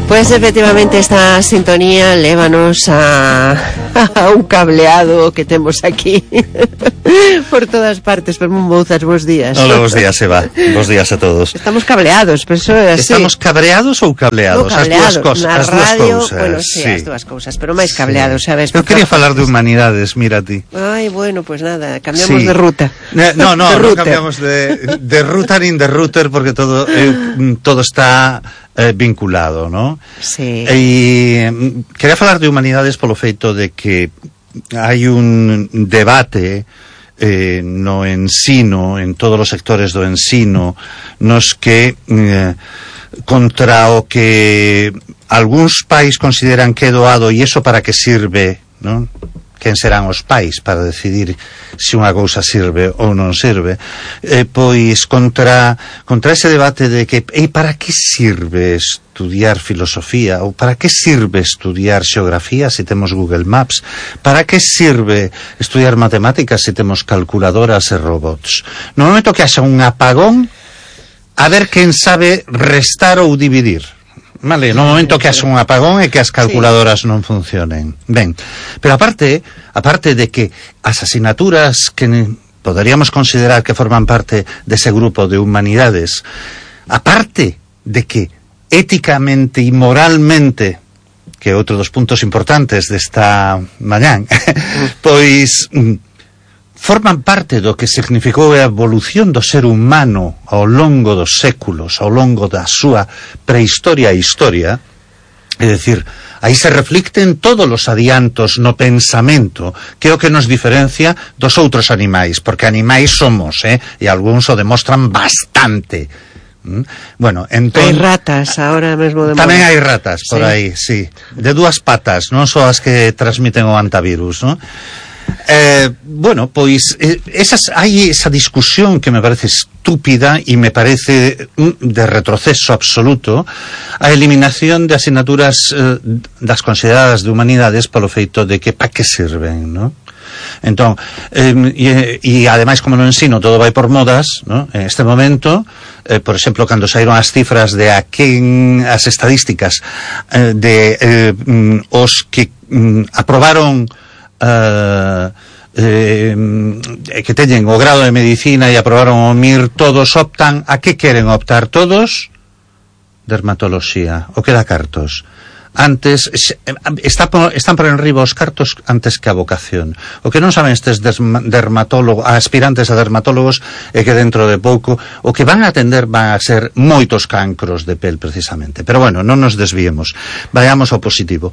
Pues efectivamente esta sintonía lévanos a un cableado que temos aquí por todas partes. Pero Mouzas, bons días. Hola, bons días, Eva. Bons días a todos. Estamos cableados, pero eso é así. Estamos cabreados ou cableados? No, cableados. As dúas cousas. Bueno, sí, as dúas cousas, pero máis cableados, sabes? Eu quería falar de humanidades, mira ti. Ai, bueno, pues nada, cambiamos de ruta. No cambiamos de ruta nin de router, porque todo está vinculado, ¿no? Sí. E quería falar de humanidades polo feito de que hai un debate no ensino, en todos os sectores do ensino, nos que contra o que algúns pais consideran que é doado, e iso para que sirve, non? Quen serán os pais para decidir se unha cousa sirve ou non sirve, pois contra ese debate de que para que sirve estudiar filosofía, ou para que sirve estudiar xeografía se temos Google Maps, para que sirve estudiar matemáticas se temos calculadoras e robots. No momento que haxa un apagón, a ver quen sabe restar ou dividir. Vale, no momento que haxa un apagón e que as calculadoras non funcionen. Ben, pero aparte de que as asignaturas que poderíamos considerar que forman parte dese grupo de humanidades, aparte de que éticamente e moralmente, que é outro dos puntos importantes desta mañán, pois forman parte do que significou a evolución do ser humano ao longo dos séculos, ao longo da súa prehistoria e historia. É dicir, aí se reflicten todos os adiantos no pensamento, que é o que nos diferencia dos outros animais, porque animais somos, e algúns o demostran bastante. Bueno, entón, hai ratas ahora mesmo de tamén hai ratas por aí, sí, de dúas patas, non só as que transmiten o antivirus, non? Bueno, pois hai esa discusión que me parece estúpida e me parece de retroceso absoluto, a eliminación de asignaturas das consideradas de humanidades polo feito de que pa que sirven, non? Entón, e ademais, como no ensino todo vai por modas, ¿no? En este momento, por exemplo, cando saíron as cifras de as estadísticas de os que aprobaron que teñen o grado de medicina e aprobaron o MIR, todos optan a que queren optar todos? Dermatoloxía, o que dá cartos. Antes están por enriba os cartos antes que a vocación. O que non saben estes aspirantes a dermatólogos é que dentro de pouco o que van a atender van a ser moitos cancros de pel, precisamente. Pero bueno, non nos desviemos, vayamos ao positivo.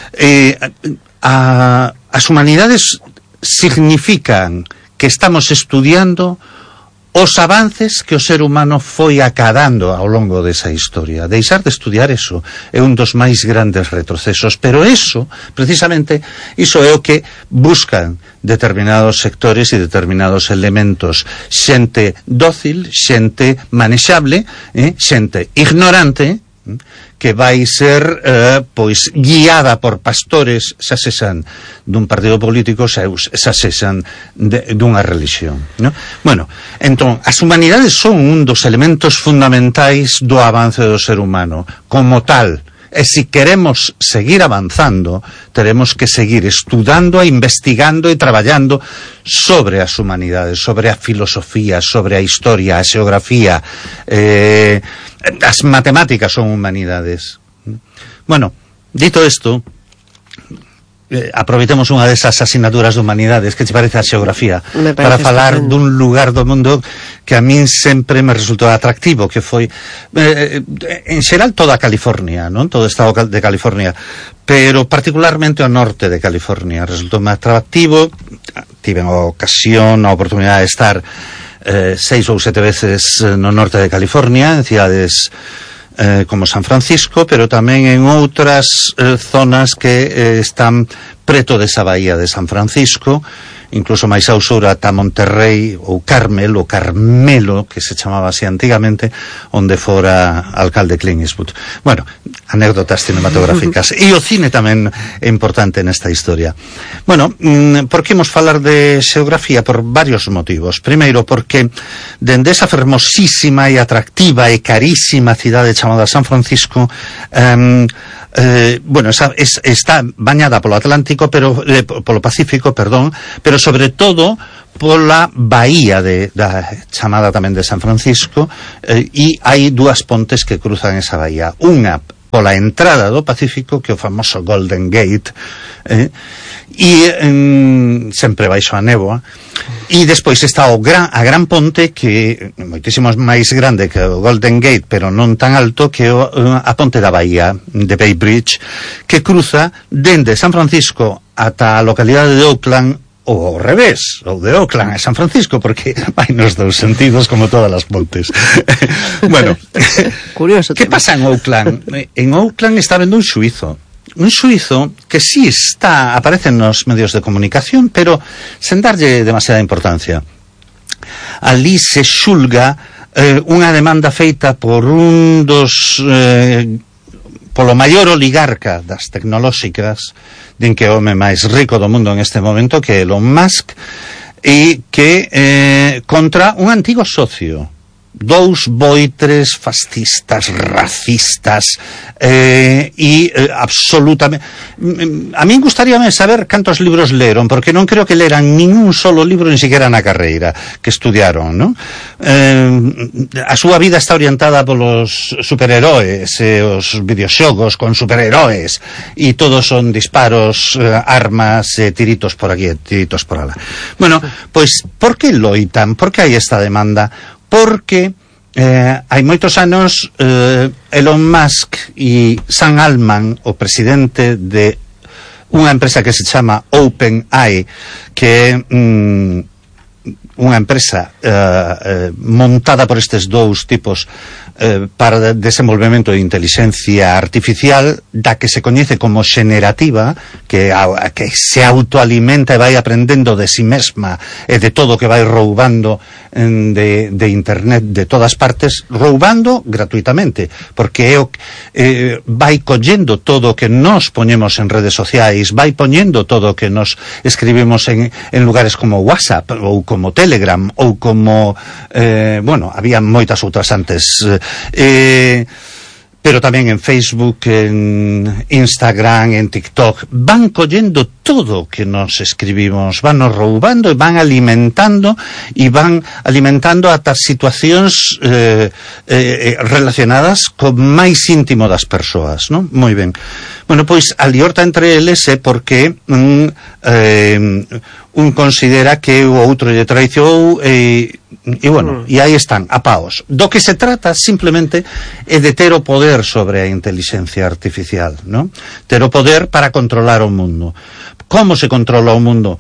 As humanidades significan que estamos estudiando os avances que o ser humano foi acadando ao longo desa historia. Deixar de estudiar eso é un dos máis grandes retrocesos, pero eso, precisamente, iso é o que buscan determinados sectores e determinados elementos. Xente dócil, xente manexable, xente ignorante, que vai ser pois guiada por pastores, xa sexan dun partido político, xa sexan dunha religión, ¿no? Bueno, entón, as humanidades son un dos elementos fundamentais do avance do ser humano, como tal. E se queremos seguir avanzando, teremos que seguir estudando, investigando e traballando sobre as humanidades, sobre a filosofía, sobre a historia, a xeografía, as matemáticas son humanidades. Bueno, dito isto, aproveitemos unha desas asignaturas de humanidades. Que te parece a xeografía? Para falar dun lugar do mundo que a min sempre me resultou atractivo, que foi en xeral toda a California, non? Todo o estado de California, pero particularmente o norte de California resultou máis atractivo. Tiven a ocasión, a oportunidade de estar 6 ou 7 veces no norte de California, en cidades como San Francisco, pero tamén en outras zonas que están preto desa bahía de San Francisco, incluso máis ao sur ata Monterrey ou Carmelo, que se chamaba así antigamente, onde fora alcalde Clint Eastwood. Bueno, anécdotas cinematográficas. E o cine tamén é importante nesta historia. Bueno, por que imos falar de xeografía? Por varios motivos. Primeiro, porque dende esa fermosísima e atractiva e carísima cidade chamada San Francisco, bueno, está bañada polo Atlántico, pero polo Pacífico, perdón, pero sobre todo pola bahía chamada tamén de San Francisco, e hai dúas pontes que cruzan esa bahía. Unha pola entrada do Pacífico, que é o famoso Golden Gate, e sempre baixo a néboa, e despois está a gran ponte, que é moitísimo máis grande que o Golden Gate, pero non tan alto, que é a ponte da bahía de Bay Bridge, que cruza dende San Francisco ata a localidade de Oakland, ou ao revés, ou de Oakland a San Francisco, porque vai nos dous sentidos como todas as pontes. Bueno, curioso. Que pasa en Oakland? En Oakland está vendo un xuízo que sí aparece nos medios de comunicación, pero sen darlle demasiada importancia. Ali se xulga unha demanda feita por un dos polo maior oligarca das tecnolóxicas, din que é o home máis rico do mundo en este momento, que é Elon Musk, e que contra un antigo socio, dous boitres fascistas, racistas, e absolutamente... A min gustaríame saber cantos libros leron, porque non creo que leran ningún solo libro, ni siquiera na carreira que estudiaron, non? A súa vida está orientada polos superheróis e os videoxogos con superheróis, e todos son disparos, armas, tiritos por aquí, tiritos por alá. Bueno, pois, por que loitan? Por que hai esta demanda? Porque hai moitos anos Elon Musk e Sam Altman, o presidente de unha empresa que se chama OpenAI, que é unha empresa montada por estes dous tipos para desenvolvemento de inteligencia artificial, da que se coñece como xenerativa, que se autoalimenta e vai aprendendo de si mesma e de todo o que vai roubando de internet de todas partes, roubando gratuitamente, porque vai collendo todo o que nos poñemos en redes sociais, vai poñendo todo o que nos escribimos en lugares como WhatsApp ou como Telegram ou como bueno, había moitas outras antes, pero tamén en Facebook, en Instagram, en TikTok, van collendo todo o que nos escribimos, van nos roubando e van alimentando ata situacións relacionadas co máis íntimo das persoas, non? Moi ben. Bueno, pois a liorta entre eles é porque un considera que o outro lle traicionou e bueno, e aí están, a paos. Do que se trata simplemente é de ter o poder sobre a inteligencia artificial, non? Ter o poder para controlar o mundo. Como se controla o mundo?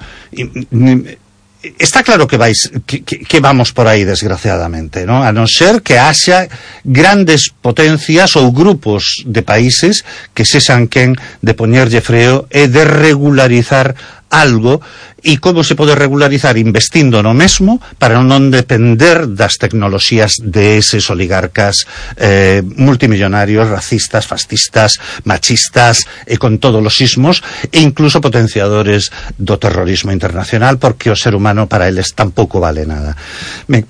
Está claro que vamos por aí, desgraciadamente, non? A non ser que haxa grandes potencias ou grupos de países que sexan quen de poñerlle freo e de regularizar algo. E como se pode regularizar? Investindo no mesmo para non depender das tecnoloxías de eses oligarcas multimillonarios, racistas, fascistas, machistas e con todos os ismos, e incluso potenciadores do terrorismo internacional, porque o ser humano para eles tampouco vale nada. Ben,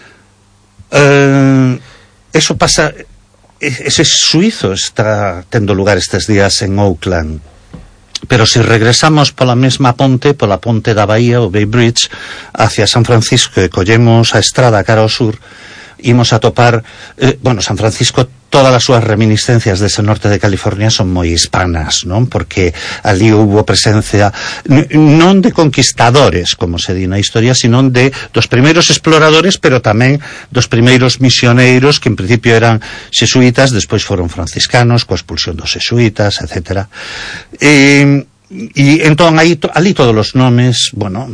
eso pasa, ese suizo está tendo lugar estes días en Oakland. Pero se regresamos pola mesma ponte, pola ponte da bahía, o Bay Bridge, hacia San Francisco, e collemos a estrada cara ao sur, imos a topar, bueno, San Francisco, todas as súas reminiscencias dese norte de California son moi hispanas, non? Porque ali houbo presencia non de conquistadores, como se di na historia, sino dos primeiros exploradores, pero tamén dos primeiros misioneiros, que en principio eran xesuítas, despois foron franciscanos, coa expulsión dos xesuítas, etc. E entón ali todos os nomes, bueno,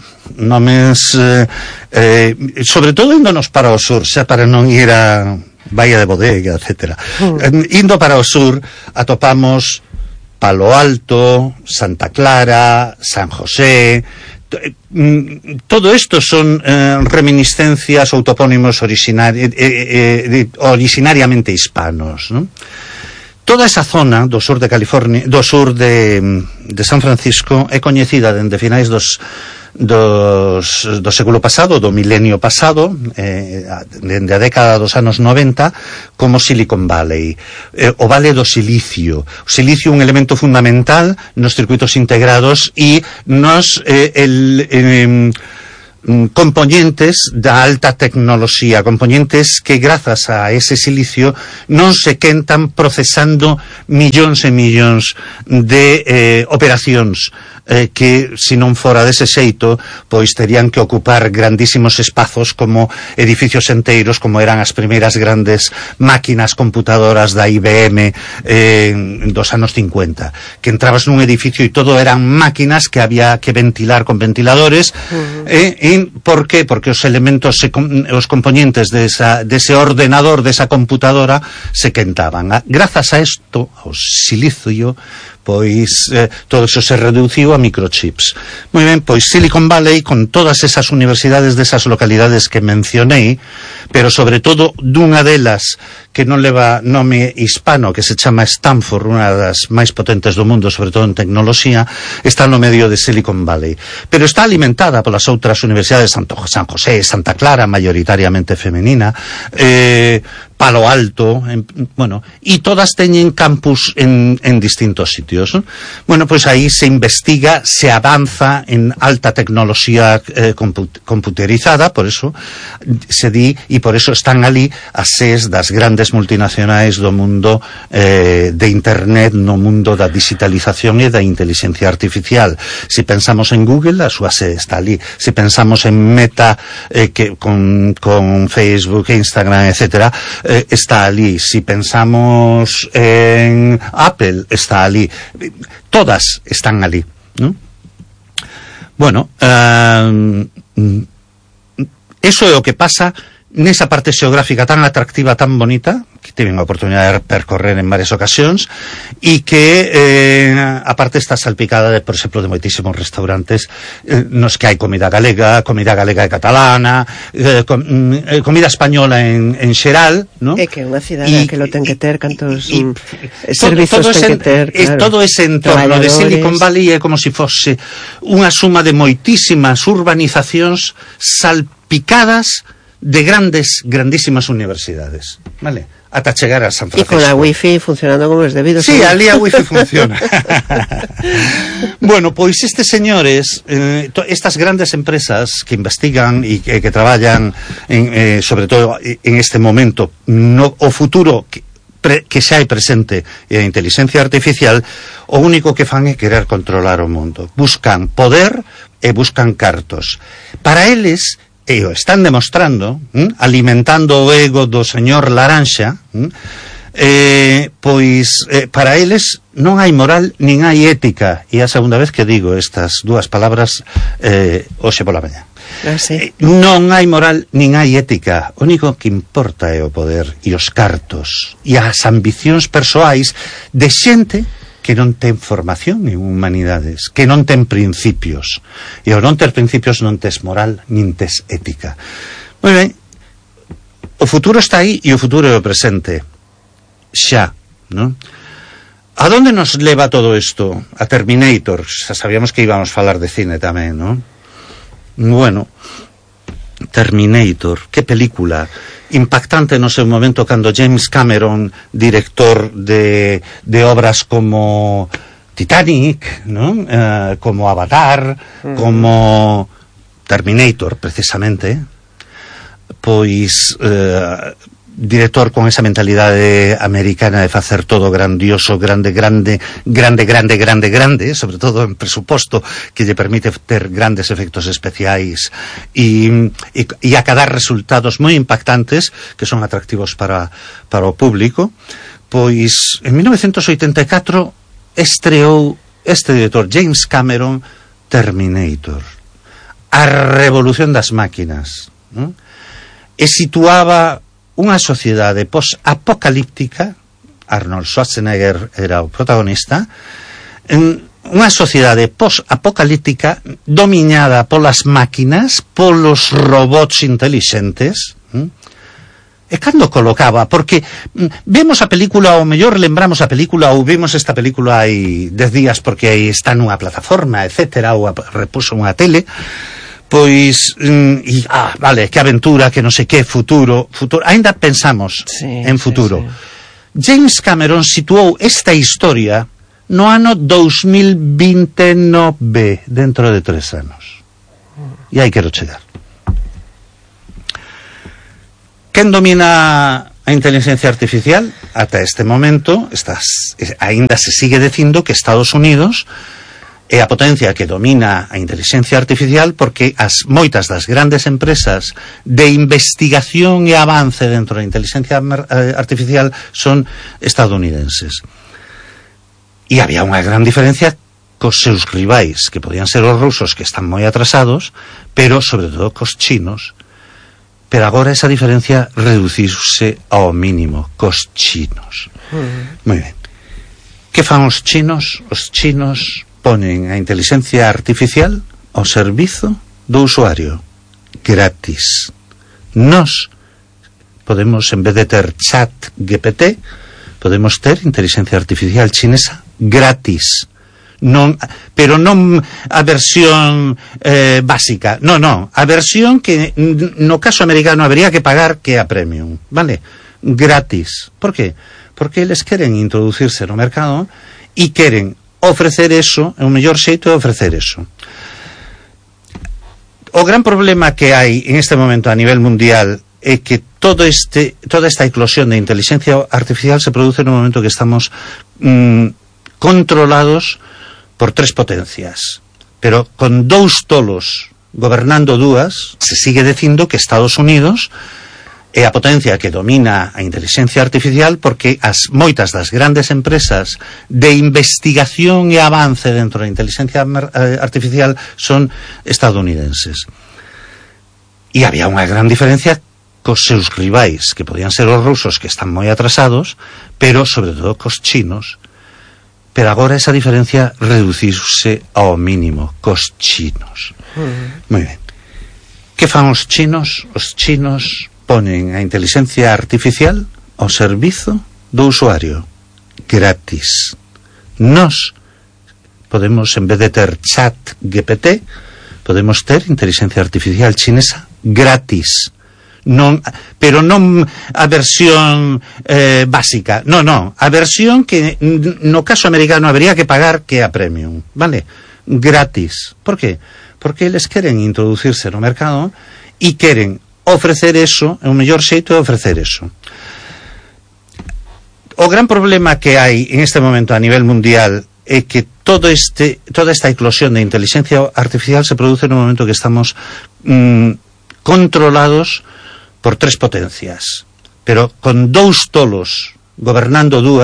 sobre todo índonos para o sur, xa para non ir a Bahía de Bodega, etc. Indo para o sur atopamos Palo Alto, Santa Clara, San José, todo esto son reminiscencias ou topónimos originariamente hispanos, ¿no? Toda esa zona do sur de California, do sur de San Francisco, é coñecida dende finais do século pasado, do milenio pasado, dende a década dos anos 90, como Silicon Valley, o Vale do Silicio. O silicio é un elemento fundamental nos circuitos integrados e nos componentes da alta tecnoloxía, componentes que grazas a ese silicio non se quentan procesando millóns e millóns de operacións que, se non fora dese xeito, pois terían que ocupar grandísimos espazos como edificios enteiros, como eran as primeiras grandes máquinas computadoras da IBM dos anos 50, que entrabas nun edificio e todo eran máquinas que había que ventilar con ventiladores. ¿Por qué? Porque os elementos, os componentes dese ordenador, desa computadora, se quentaban. Grazas a isto, ao silicio, pois todo eso se reduciu a microchips. Moi ben, pois Silicon Valley, con todas esas universidades desas localidades que mencionei, pero sobre todo dunha delas que non leva nome hispano, que se chama Stanford, unha das máis potentes do mundo, sobre todo en tecnoloxía, está no medio de Silicon Valley. Pero está alimentada polas outras universidades, San José, Santa Clara, mayoritariamente femenina, Palo Alto, bueno, e todas teñen campus en distintos sitios, ¿no? Bueno, pois aí se investiga, se avanza en alta tecnoloxía computerizada, por eso se di, e por eso están ali as sedes das grandes multinacionais do mundo de Internet, no mundo da digitalización e da inteligencia artificial. Se pensamos en Google, a súa sede está ali. Se pensamos en Meta, que con Facebook, Instagram, etcétera, está ali. Si pensamos en Apple, está ali. Todas están ali, ¿no? Bueno, eso é o que pasa nesa parte xeográfica tan atractiva, tan bonita, que tive a oportunidade de percorrer en varias ocasións, e que a parte está salpicada de, por exemplo, de moitísimos restaurantes nos que hai comida galega e catalana, comida española en xeral, ¿no? É que é unha cidade que lo ten que ter, cantos servizos ten que ter, claro. Todo ese entorno de Silicon Valley é como se fose unha suma de moitísimas urbanizacións salpicadas de grandísimas universidades, ¿vale? Ata chegar a San Francisco. Y con la wifi funcionando como es debido. Sí, ali a wifi funciona. Bueno, pois estes señores, estas grandes empresas que investigan e que traballan sobre todo en este momento o futuro que xa hai presente e a inteligencia artificial, o único que fan é querer controlar o mundo. Buscan poder e buscan cartos. Para eles, e o están demostrando, alimentando o ego do señor Laranxa, pois para eles non hai moral nin hai ética, e a segunda vez que digo estas dúas palabras hoxe pola mañá. Sí. Non hai moral nin hai ética, o único que importa é o poder e os cartos e as ambicións persoais de xente que non ten formación en humanidades, que non ten principios, e ao non ter principios non tes moral nin tes ética. Moi ben, o futuro está aí e o futuro é o presente xa, non? A donde nos leva todo isto? A Terminator. Xa sabíamos que íbamos a falar de cine tamén, non? Bueno, Terminator, que película impactante no seu momento, cando James Cameron, director de obras como Titanic, ¿no? Como Avatar, como Terminator, precisamente, pois director con esa mentalidade americana de facer todo grandioso, grande, sobre todo en presuposto que lle permite ter grandes efectos especiais e acadar resultados moi impactantes que son atractivos para o público. Pois en 1984 estreou este director James Cameron Terminator, a revolución das máquinas, ¿no? E situaba unha sociedade post-apocalíptica, Arnold Schwarzenegger era o protagonista, unha sociedade post-apocalíptica dominada polas máquinas, polos robots intelixentes. E cando colocaba, porque vemos a película, ou mellor lembramos a película, ou vimos esta película hai 10 días porque aí está nunha plataforma, etcétera, ou repuso unha tele, pois, vale, que aventura, que non sei que, futuro, ainda pensamos en futuro. Sí. James Cameron situou esta historia no ano 2029, dentro de 3 anos. E aí quero chegar. Quen domina a inteligencia artificial? Ata este momento, aínda se sigue dicindo que Estados Unidos é a potencia que domina a inteligencia artificial porque moitas das grandes empresas de investigación e avance dentro da inteligencia artificial son estadounidenses. E había unha gran diferencia cos seus rivais, que podían ser os rusos, que están moi atrasados, pero sobre todo cos chinos. Pero agora esa diferencia reduciuse ao mínimo cos chinos. Moi ben. Que fan os chinos? Os chinos ponen a inteligencia artificial ao servizo do usuario, gratis. Nos podemos, en vez de ter chat GPT, podemos ter inteligencia artificial chinesa gratis. Pero non a versión básica, non, a versión que no caso americano habría que pagar, que é a premium, vale? Gratis. Por qué? Porque eles queren introducirse no mercado e queren ofrecer eso, é o mellor xeito de ofrecer eso. O gran problema que hai en este momento a nivel mundial é que toda esta eclosión de inteligencia artificial se produce no momento que estamos controlados por 3 potencias, pero con 2 tolos gobernando 2, se sigue dicindo que Estados Unidos é a potencia que domina a inteligencia artificial porque moitas das grandes empresas de investigación e avance dentro da inteligencia artificial son estadounidenses. E había unha gran diferencia cos seus rivais, que podían ser os rusos, que están moi atrasados, pero sobre todo cos chinos. Pero agora esa diferencia reduciuse ao mínimo cos chinos. Moi ben. Que fan os chinos? Os chinos ponen a inteligencia artificial ao servizo do usuario, gratis. Nos podemos, en vez de ter chat GPT, podemos ter inteligencia artificial chinesa gratis. Pero non a versión básica, non, a versión que no caso americano habría que pagar, que é a premium, vale? Gratis. Por qué? Porque eles queren introducirse no mercado e queren ofrecer eso, é o mellor xeito de ofrecer eso. O gran problema que hai en este momento a nivel mundial é que toda esta eclosión de inteligencia artificial se produce no momento que estamos controlados por 3 potencias, pero con 2 tolos gobernando 2,